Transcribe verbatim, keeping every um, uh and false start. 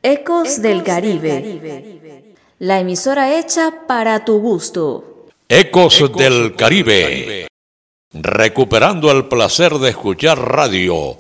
Ecos del Caribe, la emisora hecha para tu gusto. Ecos del Caribe, recuperando el placer de escuchar radio